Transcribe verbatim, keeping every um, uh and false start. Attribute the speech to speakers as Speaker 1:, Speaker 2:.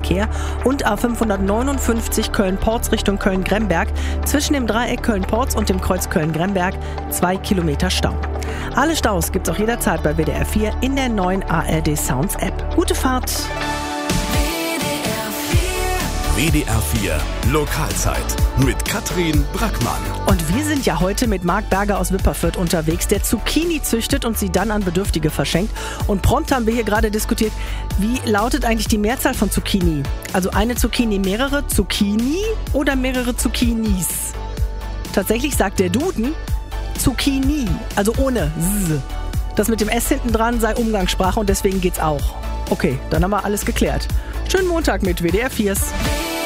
Speaker 1: Verkehr und A fünfhundertneunundfünfzig Köln-Porz Richtung Köln-Gremberg zwischen dem Dreieck Köln-Porz und dem Kreuz Köln-Gremberg zwei Kilometer Stau. Alle Staus gibt's auch jederzeit bei W D R vier in der neuen A R D Sounds App. Gute Fahrt!
Speaker 2: W D R vier Lokalzeit mit Katrin Brackmann.
Speaker 1: Und wir sind ja heute mit Marc Berger aus Wipperfürth unterwegs, der Zucchini züchtet und sie dann an Bedürftige verschenkt. Und prompt haben wir hier gerade diskutiert, wie lautet eigentlich die Mehrzahl von Zucchini? Also eine Zucchini, mehrere Zucchini oder mehrere Zucchinis? Tatsächlich sagt der Duden Zucchini, also ohne S. Das mit dem S hinten dran sei Umgangssprache und deswegen geht's auch. Okay, dann haben wir alles geklärt. Schönen Montag mit W D R vier.